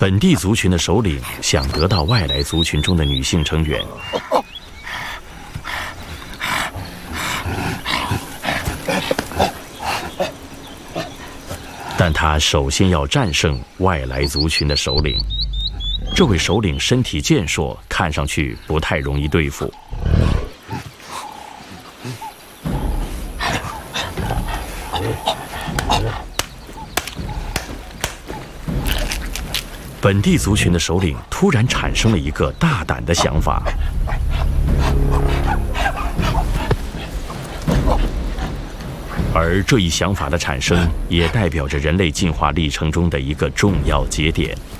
本地族群的首领想得到外来族群中的女性成员，但他首先要战胜外来族群的首领。这位首领身体健硕，看上去不太容易对付。本地族群的首领突然产生了一个大胆的想法。而这一想法的产生，也代表着人类进化历程中的一个重要节点。